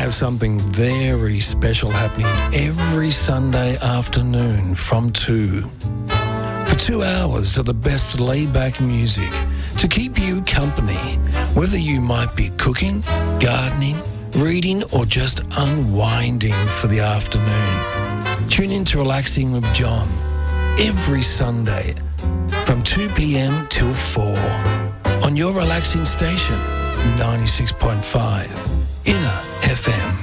have something very special happening every Sunday afternoon from 2. For 2 hours of the best laid-back music to keep you company, whether you might be cooking, gardening, reading or just unwinding for the afternoon. Tune in to Relaxing with John every Sunday from 2 p.m. till 4 on your relaxing station, 96.5 Inner FM.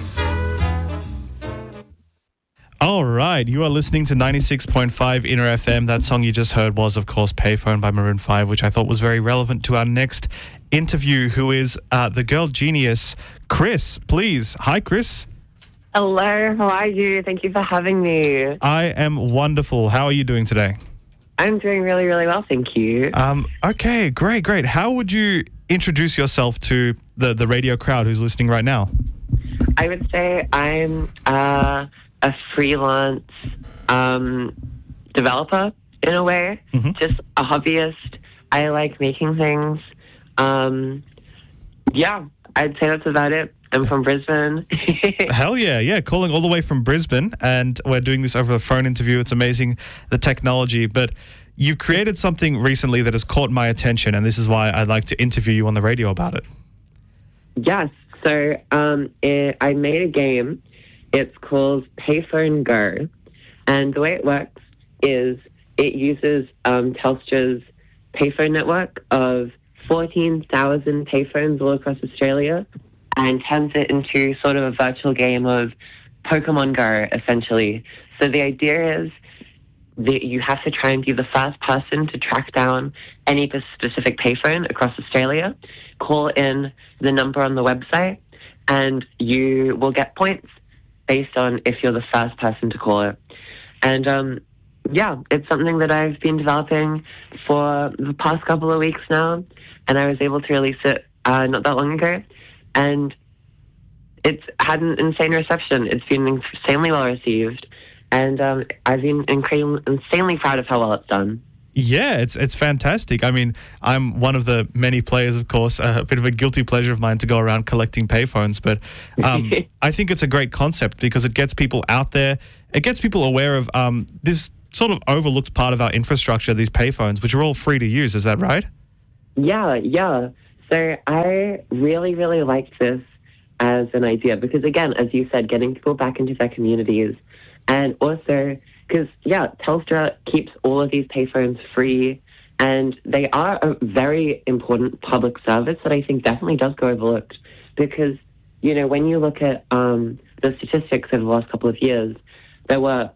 All right, you are listening to 96.5 Inner FM. That song you just heard was, of course, Payphone by Maroon 5, which I thought was very relevant to our next interview, who is the girl genius, Chris. Please. Hi, Chris. Hello, how are you? Thank you for having me. I am wonderful. How are you doing today? I'm doing really, really well, thank you. Okay, great. How would you introduce yourself to the radio crowd who's listening right now? I would say I'm a freelance developer in a way, just a hobbyist. I like making things. Yeah, I'd say that's about it. I'm from Brisbane. Hell yeah, calling all the way from Brisbane, and we're doing this over a phone interview. It's amazing, the technology, but you've created something recently that has caught my attention, and this is why I'd like to interview you on the radio about it. Yes, so I made a game. It's called Payphone Go, and the way it works is it uses Telstra's payphone network of 14,000 payphones all across Australia and turns it into sort of a virtual game of Pokemon Go, essentially. So the idea is that you have to try and be the first person to track down any specific payphone across Australia, call in the number on the website, and you will get points based on if you're the first person to call it. And yeah, it's something that I've been developing for the past couple of weeks now, and I was able to release it not that long ago. And it's had an insane reception. It's been insanely well received, and I've been insanely proud of how well it's done. Yeah, it's fantastic. I mean, I'm one of the many players, of course, a bit of a guilty pleasure of mine to go around collecting payphones, but I think it's a great concept because it gets people out there. It gets people aware of this sort of overlooked part of our infrastructure, these payphones, which are all free to use. Is that right? Yeah. So I really, really liked this as an idea because, again, as you said, getting people back into their communities, and also because, Telstra keeps all of these payphones free, and they are a very important public service that I think definitely does go overlooked because, when you look at the statistics over the last couple of years, there were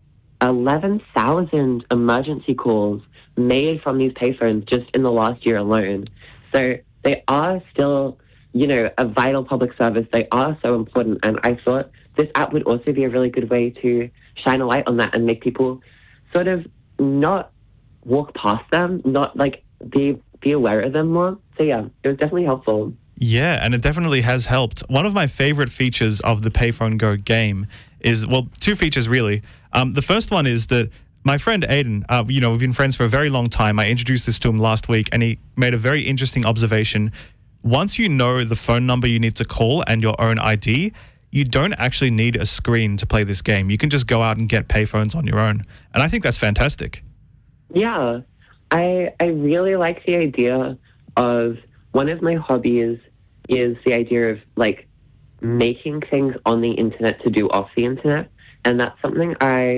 11,000 emergency calls made from these payphones just in the last year alone. So they are still, a vital public service. They are so important. And I thought this app would also be a really good way to shine a light on that and make people sort of not walk past them, not be aware of them more. So yeah, it was definitely helpful. Yeah, and it definitely has helped. One of my favorite features of the Payphone Go game is, well, two features really. The first one is that my friend Aiden, we've been friends for a very long time. I introduced this to him last week, and he made a very interesting observation. Once you know the phone number you need to call and your own ID, you don't actually need a screen to play this game. You can just go out and get payphones on your own. And I think that's fantastic. Yeah, I really like the idea of, one of my hobbies is the idea of making things on the internet to do off the internet. And that's something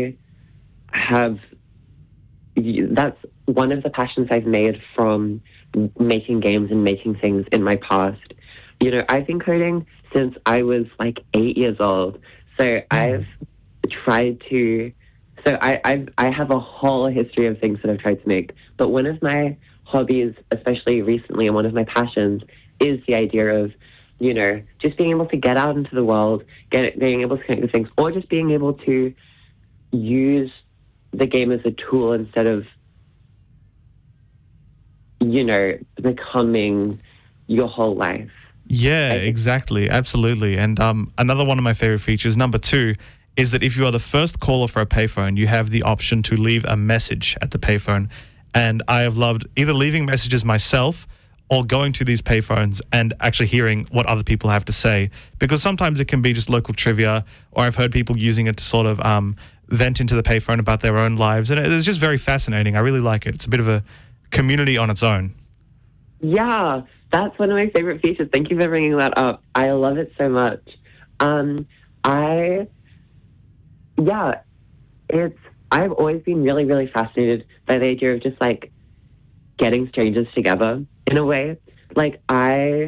that's one of the passions I've made from making games and making things in my past. I've been coding since I was 8 years old. So I've tried to, I have a whole history of things that I've tried to make. But one of my hobbies, especially recently, and one of my passions is the idea of, just being able to get out into the world, being able to connect with things, or just being able to use the game as a tool instead of, becoming your whole life. Yeah, exactly. Absolutely. And another one of my favorite features, number 2, is that if you are the first caller for a payphone, you have the option to leave a message at the payphone. And I have loved either leaving messages myself or going to these payphones and actually hearing what other people have to say, because sometimes it can be just local trivia, or I've heard people using it to sort of vent into the payphone about their own lives, and it's just very fascinating. I really like it. It's a bit of a community on its own. Yeah, that's one of my favorite features. Thank you for bringing that up. I love it so much. I've always been really, really fascinated by the idea of just like getting strangers together in a way. Like I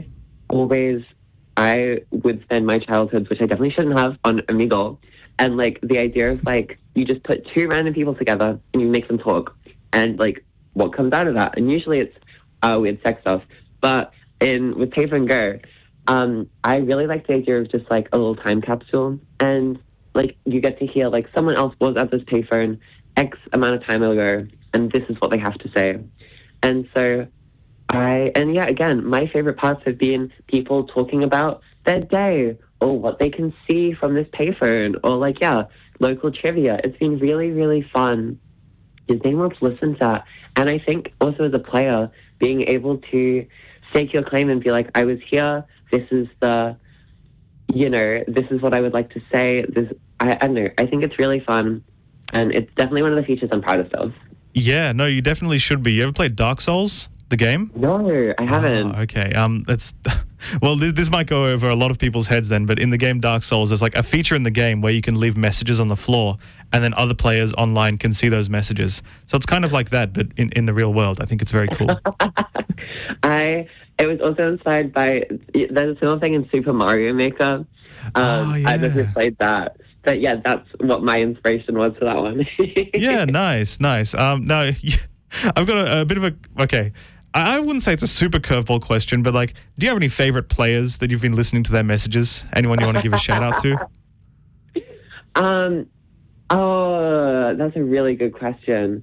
would spend my childhood, which I definitely shouldn't have, on Omegle. And like the idea of like, you just put two random people together and you make them talk. And like, what comes out of that? And usually it's weird sex stuff. But with Payphone Go, I really like the idea of just like a little time capsule. And like, you get to hear like someone else was at this payphone X amount of time ago, and this is what they have to say. And so again, my favorite parts have been people talking about their day or what they can see from this payphone, or like, local trivia. It's been really, really fun because being able to listen to that. And I think also as a player, being able to stake your claim and be like, I was here, this is what I would like to say. I don't know. I think it's really fun, and it's definitely one of the features I'm proudest of. Yeah, no, you definitely should be. You ever played Dark Souls, the game? No, I haven't. Oh, okay. Well, this might go over a lot of people's heads then, but in the game Dark Souls, there's like a feature in the game where you can leave messages on the floor, and then other players online can see those messages. So it's kind of like that, but in the real world. I think it's very cool. It was also inspired by, there's a similar thing in Super Mario Maker. I don't know who played that. But yeah, that's what my inspiration was for that one. Yeah, nice. No, I've got a bit of a, okay, I wouldn't say it's a super curveball question, but like, do you have any favorite players that you've been listening to their messages? Anyone you want to give a shout out to? That's a really good question.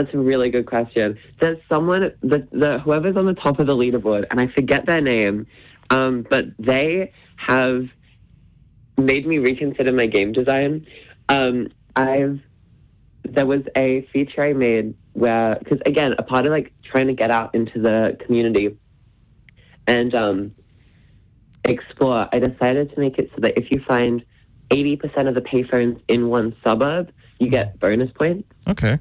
There's someone, whoever's on the top of the leaderboard, and I forget their name, but they have made me reconsider my game design. There was a feature I made where, because again, a part of like trying to get out into the community and explore, I decided to make it so that if you find 80% of the payphones in one suburb, you get bonus points. Okay.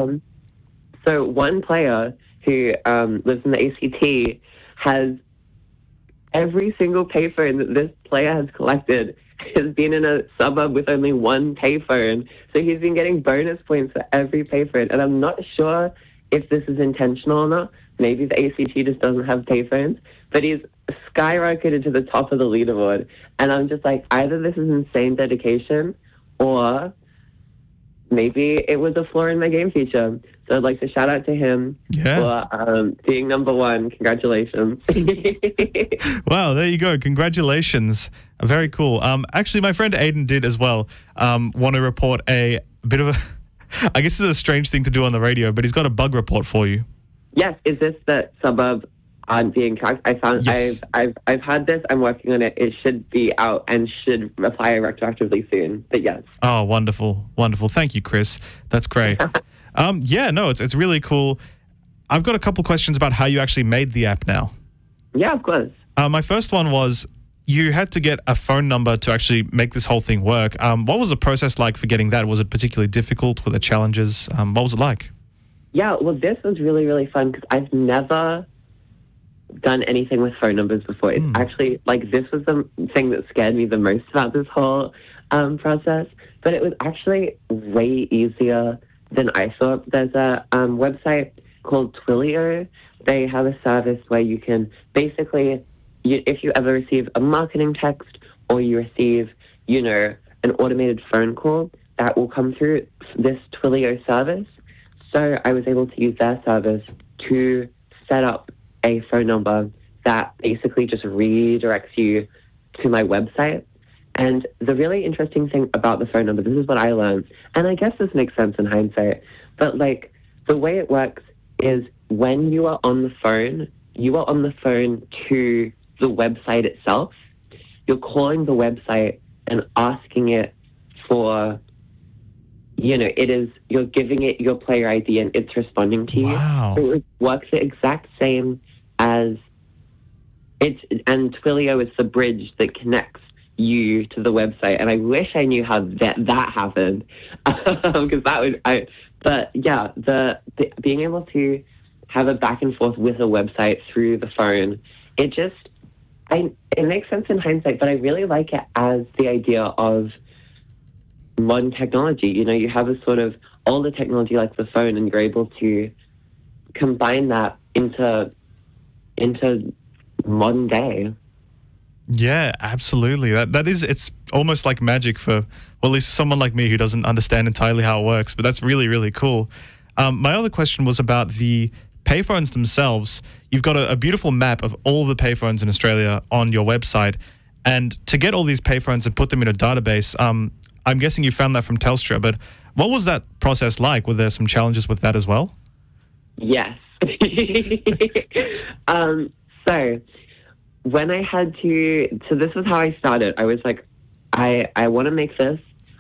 So one player who lives in the ACT has every single payphone that this player has collected has been in a suburb with only one payphone. So he's been getting bonus points for every payphone. And I'm not sure if this is intentional or not. Maybe the ACT just doesn't have payphones. But he's skyrocketed to the top of the leaderboard. And I'm just like, either this is insane dedication or maybe it was a flaw in my game feature. So I'd like to shout out to him for being number one. Congratulations. Wow, there you go. Congratulations. Very cool. Actually, my friend Aiden did as well want to report a bit of a, I guess it's a strange thing to do on the radio, but he's got a bug report for you. Yes. Is this the suburb I'm being tracked? I found yes. I've had this. I'm working on it. It should be out and should apply retroactively soon. But yes. Oh, wonderful. Wonderful. Thank you, Chris. That's great. It's really cool. I've got a couple questions about how you actually made the app now. Yeah, of course. My first one was, you had to get a phone number to actually make this whole thing work. What was the process like for getting that? Was it particularly difficult? Were there challenges? What was it like? Yeah, well, this was really, really fun because I've never done anything with phone numbers before. It's actually, like, this was the thing that scared me the most about this whole process. But it was actually way easier than I thought. There's a website called Twilio. They have a service where you can basically, if you ever receive a marketing text or you receive, an automated phone call, that will come through this Twilio service. So I was able to use their service to set up a phone number that basically just redirects you to my website. And the really interesting thing about the phone number, this is what I learned, and I guess this makes sense in hindsight, but like the way it works is when you are on the phone to the website itself. You're calling the website and asking it for, you're giving it your player ID and it's responding to you. Wow. So it works the exact same as and Twilio is the bridge that connects you to the website. And I wish I knew how that happened, because but yeah, the being able to have a back and forth with a website through the phone, it makes sense in hindsight, but I really like it as the idea of modern technology. You have a sort of older technology like the phone, and you're able to combine that into modern day. Yeah, absolutely. It's almost like magic for, well, at least someone like me who doesn't understand entirely how it works, but that's really, really cool. My other question was about the payphones themselves. You've got a beautiful map of all the payphones in Australia on your website. And to get all these payphones and put them in a database, I'm guessing you found that from Telstra, but what was that process like? Were there some challenges with that as well? Yes. So when I had to, so this was how I started. I was like, I want to make this.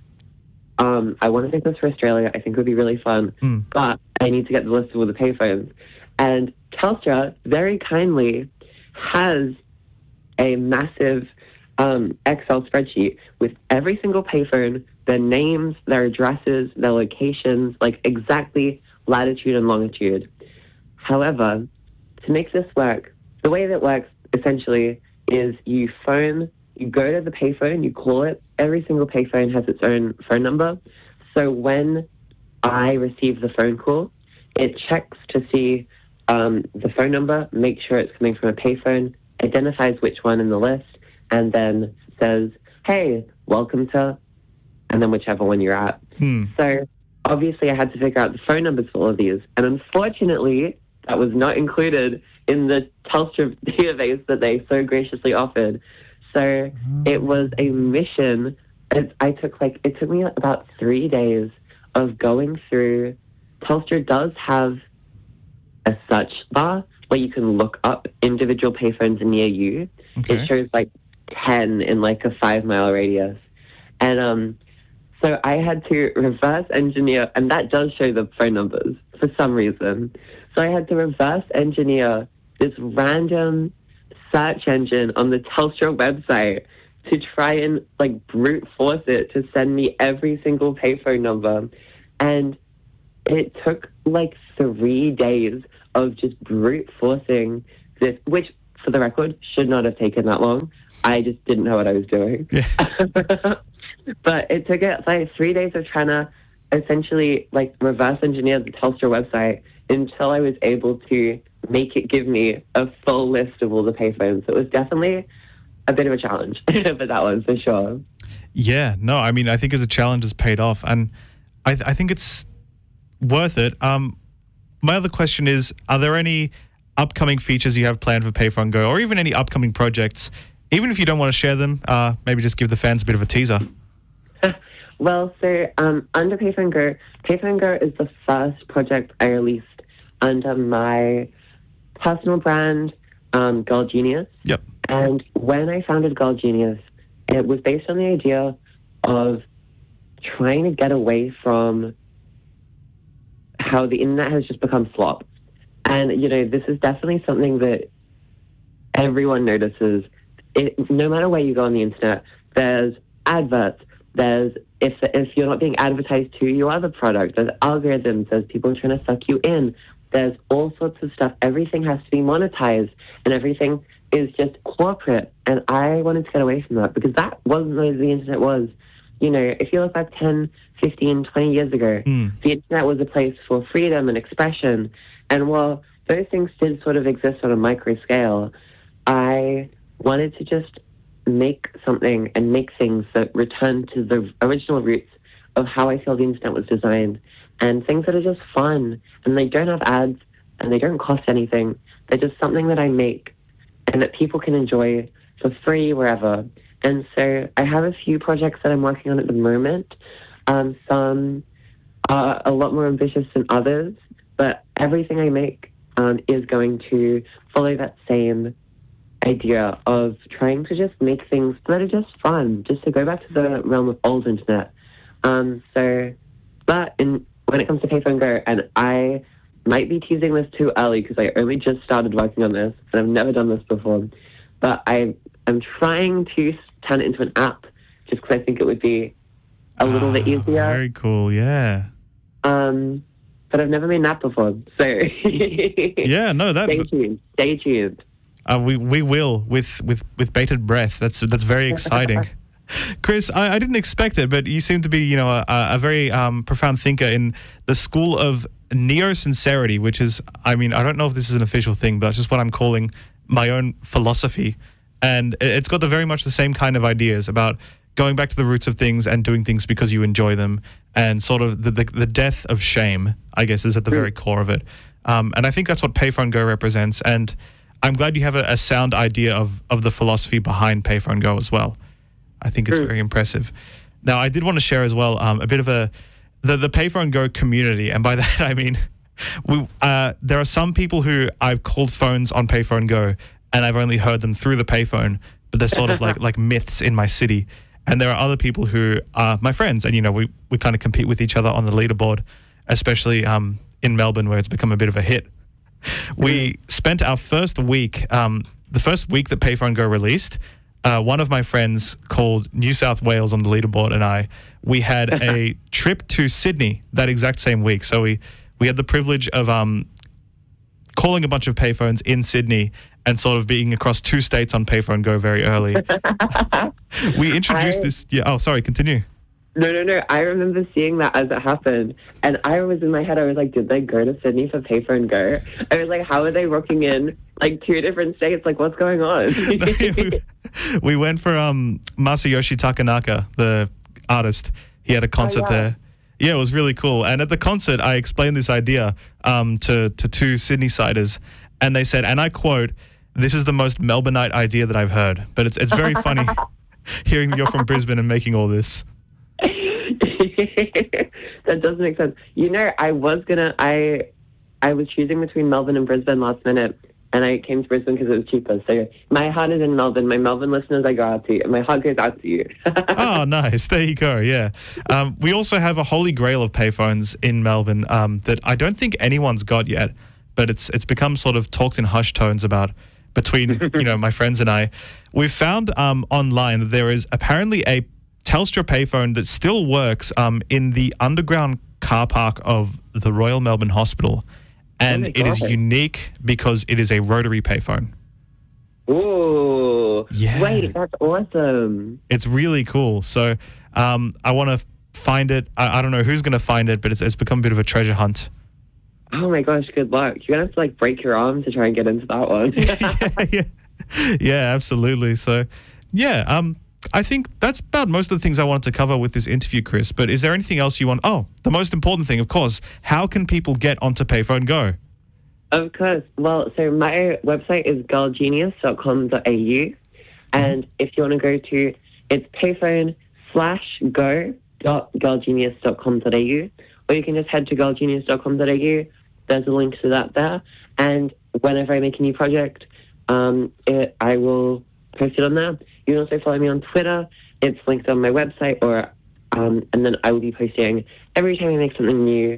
I want to make this for Australia. I think it would be really fun, but I need to get the list of all the payphones. And Telstra very kindly has a massive Excel spreadsheet with every single payphone, their names, their addresses, their locations, like exactly latitude and longitude. However, to make this work, the way that it works essentially is you go to the payphone, you call it. Every single payphone has its own phone number. So when I receive the phone call, it checks to see the phone number, make sure it's coming from a payphone, identifies which one in the list, and then says, hey, welcome to, and then whichever one you're at. So obviously I had to figure out the phone numbers for all of these. And unfortunately, that was not included in the Telstra database that they so graciously offered. So it was a mission. It took me about 3 days of going through. Telstra does have a search bar where you can look up individual payphones near you. Okay. It shows like 10 in like a 5-mile radius. And so I had to reverse engineer, and that does show the phone numbers for some reason. So I had to reverse engineer this random search engine on the Telstra website to try and like brute force it to send me every single payphone number. And it took like 3 days of just brute forcing this, which for the record should not have taken that long. I just didn't know what I was doing. Yeah. But it took like 3 days of trying to essentially like reverse engineer the Telstra website until I was able to make it give me a full list of all the payphones. So it was definitely a bit of a challenge for that one, for sure. Yeah, no, I mean, I think as a challenge has paid off, and I think it's worth it. My other question is, are there any upcoming features you have planned for Payphone Go, or even any upcoming projects? Even if you don't want to share them, maybe just give the fans a bit of a teaser. Well, so under Payphone Go is the first project I released under my personal brand, Girl Genius. Yep. And when I founded Girl Genius, it was based on the idea of trying to get away from how the internet has just become slop. And, you know, this is definitely something that everyone notices. No matter where you go on the internet, there's adverts. There's, if you're not being advertised to, you are the product. There's algorithms. There's people trying to suck you in. There's all sorts of stuff. Everything has to be monetized, and everything is just corporate. And I wanted to get away from that, because that wasn't the way the internet was. You know, if you look back 10, 15, 20 years ago, the internet was a place for freedom and expression. And while those things did sort of exist on a micro scale, I wanted to just make something and make things that return to the original roots of how I feel the internet was designed, and things that are just fun, and they don't have ads, and they don't cost anything. They're just something that I make and that people can enjoy for free wherever. And so I have a few projects that I'm working on at the moment. Some are a lot more ambitious than others, but everything I make is going to follow that same idea of trying to just make things that are just fun, just to go back to the realm of old internet. When it comes to Payphone Go, and I might be teasing this too early because I only just started working on this, and I've never done this before, but I'm trying to turn it into an app just because I think it would be a little bit easier. Very cool, yeah. But I've never made an app before, so yeah, no, that Stay tuned. We will with bated breath. That's very exciting. Chris, I didn't expect it, but you seem to be, you know, a very profound thinker in the school of neo-sincerity, which is, I mean, I don't know if this is an official thing, but it's just what I'm calling my own philosophy. And it's got very much the same kind of ideas about going back to the roots of things and doing things because you enjoy them, and sort of the death of shame, I guess, is at the very core of it. And I think that's what Payphone Go represents. And I'm glad you have a sound idea of the philosophy behind Payphone Go as well. I think it's very impressive. Now, I did want to share as well a bit of the Payphone Go community, and by that I mean there are some people who I've called phones on Payphone Go, and I've only heard them through the payphone, but they're sort of like myths in my city. And there are other people who are my friends, and, you know, we kind of compete with each other on the leaderboard, especially in Melbourne, where it's become a bit of a hit. We spent our first week, the first week that Payphone Go released, one of my friends called New South Wales on the leaderboard, and we had a trip to Sydney that exact same week. So we had the privilege of calling a bunch of payphones in Sydney and sort of being across 2 states on Payphone Go very early. We introduced this... Yeah, oh, sorry, continue. No. I remember seeing that as it happened. And I was in my head, I was like, did they go to Sydney for Payphone Go? I was like, how are they rocking in like 2 different states? Like, what's going on? We went for Masayoshi Takanaka, the artist. He had a concert there. Yeah, it was really cool. And at the concert, I explained this idea to 2 Sydney-siders. And they said, and I quote, "This is the most Melbourneite idea that I've heard." But it's very funny hearing you're from Brisbane and making all this. That does make sense. You know, I was choosing between Melbourne and Brisbane last minute, and I came to Brisbane because it was cheaper. So my heart is in Melbourne. My Melbourne listeners, I go out to you. My heart goes out to you. Oh, nice. There you go. Yeah. We also have a holy grail of payphones in Melbourne that I don't think anyone's got yet, but it's become sort of talked in hushed tones about between, you know, my friends and I. We've found online that there is apparently a Telstra payphone that still works in the underground car park of the Royal Melbourne Hospital. And it is unique because it is a rotary payphone. Ooh. Yeah. Wait, that's awesome. It's really cool. So I want to find it. I don't know who's going to find it, but it's become a bit of a treasure hunt. Oh my gosh, good luck. You're going to have to like break your arm to try and get into that one. Yeah, absolutely. So, yeah, I think that's about most of the things I wanted to cover with this interview, Chris. But is there anything else you want? Oh, the most important thing, of course. How can people get onto Payphone Go? Of course. Well, so my website is girlgenius.com.au. And if you want to go to, it's payphone/go.girlgenius.com.au. Or you can just head to girlgenius.com.au. There's a link to that there. And whenever I make a new project, I will post it on there. You can also follow me on Twitter. It's linked on my website, and then I will be posting every time I make something new.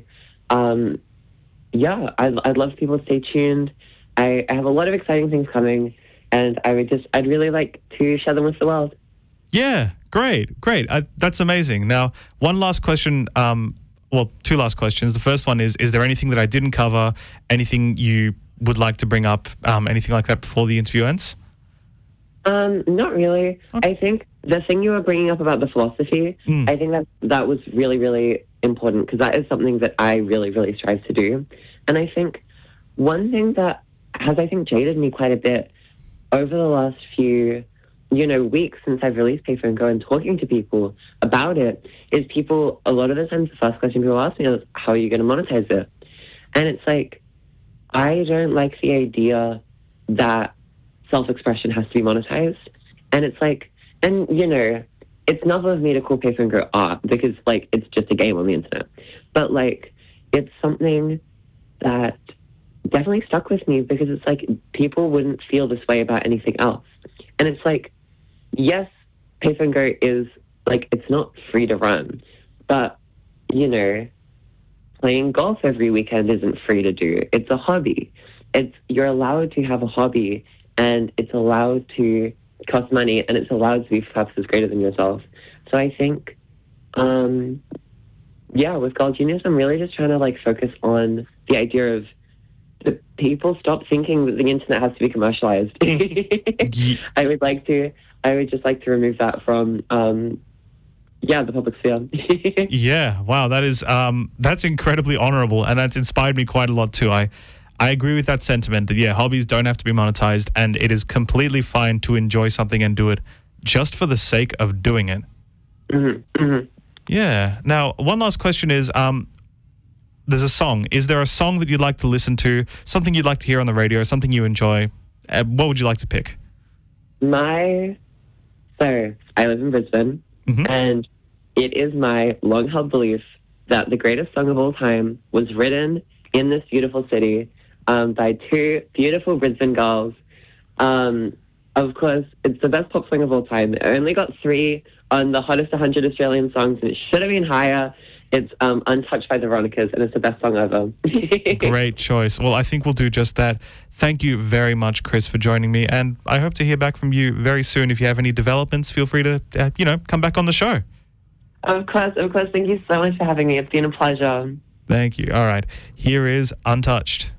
Yeah, I'd love people to stay tuned. I have a lot of exciting things coming, and I'd really like to share them with the world. Yeah, great. That's amazing. Now, one last question. Well, 2 last questions. The first one is there anything that I didn't cover? Anything you would like to bring up? Anything like that before the interview ends? Not really. Okay. I think the thing you were bringing up about the philosophy, I think that was really, really important because that is something that I really, really strive to do. And I think one thing that has, I think, jaded me quite a bit over the last few, weeks since I've released Payphone Go and talking to people about it is a lot of the times the first question people ask me is, how are you going to monetize it? And it's like, I don't like the idea that self-expression has to be monetized. And it's like, it's novel of me to call Payphone Go art because, it's just a game on the internet. But, it's something that definitely stuck with me because it's like people wouldn't feel this way about anything else. And it's like, yes, Payphone Go is, it's not free to run. But, playing golf every weekend isn't free to do. It's a hobby. You're allowed to have a hobby and it's allowed to cost money, and it's allowed to be for purposes greater than yourself. So I think, with Girl Genius, I'm really just trying to like focus on the idea of that people stop thinking that the internet has to be commercialized. I would just like to remove that from, the public sphere. Yeah, wow, that is that's incredibly honorable, and that's inspired me quite a lot too. I agree with that sentiment that hobbies don't have to be monetized, and it is completely fine to enjoy something and do it just for the sake of doing it. Mm-hmm. Mm-hmm. Yeah. Now, one last question is, there's a song. Is there a song that you'd like to listen to, something you'd like to hear on the radio, something you enjoy? What would you like to pick? So I live in Brisbane, and it is my long-held belief that the greatest song of all time was written in this beautiful city by two beautiful Brisbane girls. Of course, it's the best pop song of all time. It only got 3 on the hottest 100 Australian songs, and it should have been higher. It's Untouched by the Veronicas, and it's the best song ever. Great choice. Well, I think we'll do just that. Thank you very much, Chris, for joining me, and I hope to hear back from you very soon. If you have any developments, feel free to, come back on the show. Of course. Thank you so much for having me. It's been a pleasure. Thank you. All right. Here is Untouched.